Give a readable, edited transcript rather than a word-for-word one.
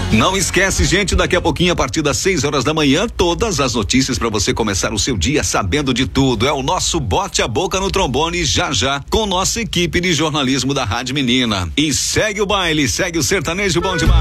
Não esquece, gente, daqui a pouquinho, a partir das 6 horas da manhã, todas as notícias para você começar o seu dia sabendo de tudo. É o nosso Bote a Boca no Trombone, já com nossa equipe de jornalismo da Rádio Menina. E segue o baile, segue o sertanejo bom demais.